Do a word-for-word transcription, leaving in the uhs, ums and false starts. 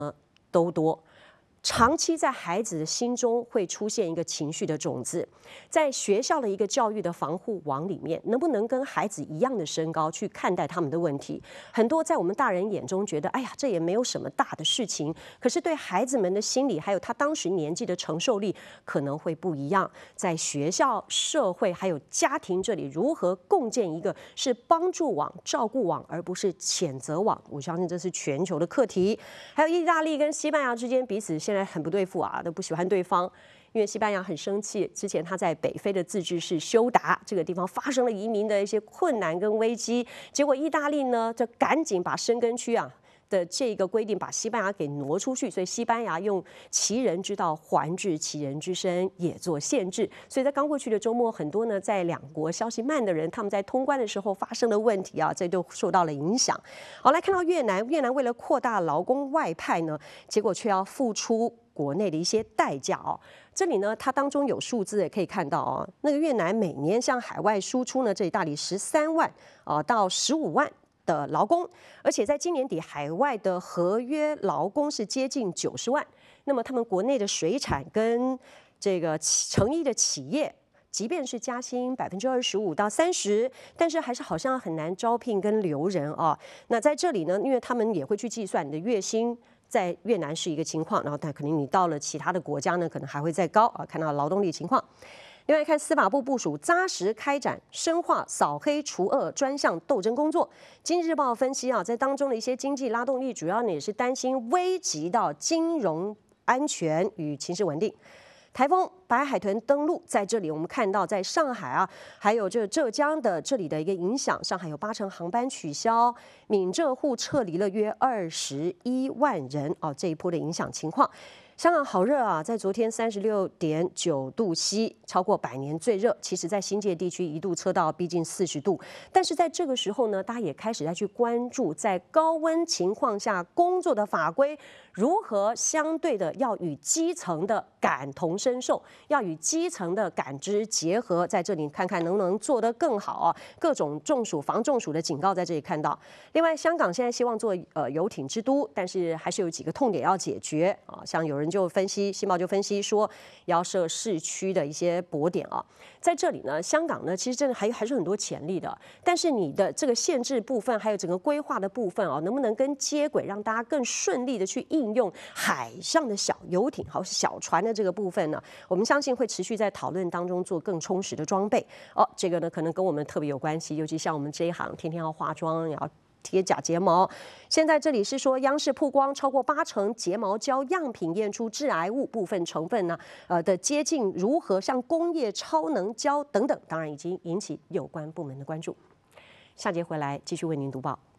都多。长期在孩子的心中会出现一个情绪的种子，在学校的一个教育的防护网里面，能不能跟孩子一样的身高去看待他们的问题？很多在我们大人眼中觉得，哎呀，这也没有什么大的事情，可是对孩子们的心理，还有他当时年纪的承受力，可能会不一样。在学校、社会还有家庭这里，如何共建一个是帮助网、照顾网，而不是谴责网？我相信这是全球的课题。还有意大利跟西班牙之间彼此现在很不对付啊，都不喜欢对方。因为西班牙很生气，之前他在北非的自治市休达这个地方发生了移民的一些困难跟危机，结果意大利呢就赶紧把申根区啊的这个规定把西班牙给挪出去，所以西班牙用其人之道还治其人之身，也做限制。所以在刚过去的周末，很多呢在两国消息慢的人，他们在通关的时候发生的问题啊，这都受到了影响。好，来看到越南，越南为了扩大劳工外派呢，结果却要付出国内的一些代价哦。这里呢，它当中有数字也可以看到哦，那个越南每年向海外输出呢，这里大概十三万啊到十五万。的劳工，而且在今年底，海外的合约劳工是接近九十万。那么，他们国内的水产跟这个成衣的企业，即便是加薪百分之二十五到三十，但是还是好像很难招聘跟留人啊。那在这里呢，因为他们也会去计算你的月薪。在越南是一个情况，然后但可能你到了其他的国家呢，可能还会再高啊。看到劳动力情况。另外看司法部部署扎实开展深化扫黑除恶专项斗争工作。经济日报分析啊，在当中的一些经济拉动力，主要呢也是担心危及到金融安全与情势稳定。台风白海豚登陆，在这里我们看到，在上海啊，还有这浙江的这里的一个影响，上海有八成航班取消，闽浙沪撤离了约二十一万人哦，这一波的影响情况。香港好热啊，在昨天三十六点九度 C， 超过百年最热。其实，在新界地区一度测到逼近四十度，但是在这个时候呢，大家也开始在去关注，在高温情况下工作的法规如何相对的要与基层的感同身受，要与基层的感知结合，在这里看看能不能做得更好啊。各种中暑、防中暑的警告在这里看到。另外，香港现在希望做呃游艇之都，但是还是有几个痛点要解决啊，像有人就分析，新报就分析说要设市区的一些泊点啊，在这里呢，香港呢其实真的还还是很多潜力的，但是你的这个限制部分，还有整个规划的部分啊，能不能跟接轨，让大家更顺利的去应用海上的小游艇，还有小船的这个部分呢？我们相信会持续在讨论当中做更充实的装备哦。这个呢，可能跟我们特别有关系，尤其像我们这一行，天天要化妆，也要贴假睫毛。现在这里是说，央视曝光超过八成睫毛胶样品验出致癌物部分成分呢，呃的接近如何像工业超能胶等等，当然已经引起有关部门的关注。下节回来继续为您读报。